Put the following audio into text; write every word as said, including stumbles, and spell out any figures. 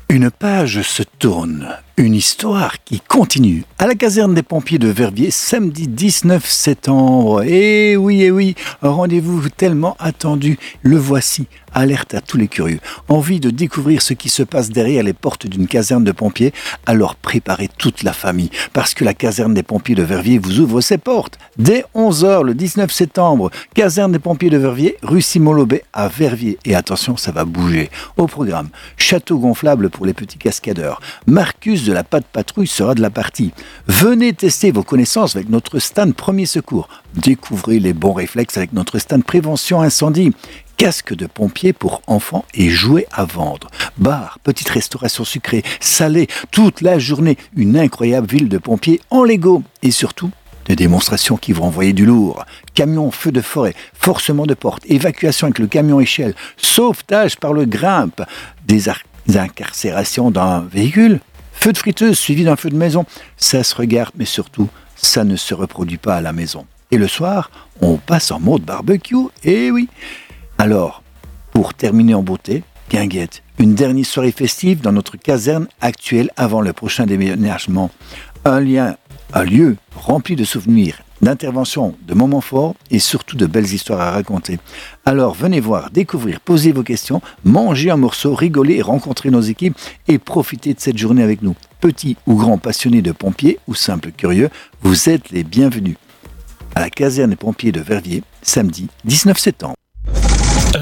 Une page se tourne, une histoire qui continue. À la caserne des pompiers de Verviers, samedi dix-neuf septembre. Et oui, et oui, un rendez-vous tellement attendu. Le voici, alerte à tous les curieux. Envie de découvrir ce qui se passe derrière les portes d'une caserne de pompiers? Alors préparez toute la famille, parce que la caserne des pompiers de Verviers vous ouvre ses portes. Dès onze heures, le dix-neuf septembre, caserne des pompiers de Verviers, rue Simon-Lobet à Verviers. Et attention, ça va bouger. Au programme, château gonflable pour les petits cascadeurs. Marcus de la Patte Patrouille sera de la partie. Venez tester vos connaissances avec notre stand Premier Secours. Découvrez les bons réflexes avec notre stand Prévention Incendie. Casque de pompier pour enfants et jouets à vendre. Bar, petite restauration sucrée, salée, toute la journée. Une incroyable ville de pompiers en Lego. Et surtout, des démonstrations qui vont envoyer du lourd. Camion feu de forêt, forcement de porte, évacuation avec le camion échelle, sauvetage par le grimpe, des, ar- des incarcérations d'un véhicule, feu de friteuse suivi d'un feu de maison. Ça se regarde, mais surtout, ça ne se reproduit pas à la maison. Et le soir, on passe en mode barbecue, et oui. Alors, pour terminer en beauté, guinguette, une dernière soirée festive dans notre caserne actuelle avant le prochain déménagement. Un lien, un lieu rempli de souvenirs, d'interventions, de moments forts et surtout de belles histoires à raconter. Alors venez voir, découvrir, poser vos questions, manger un morceau, rigoler et rencontrer nos équipes et profiter de cette journée avec nous. Petits ou grands passionnés de pompiers ou simples curieux, vous êtes les bienvenus. À la caserne des pompiers de Verviers, samedi dix-neuf septembre.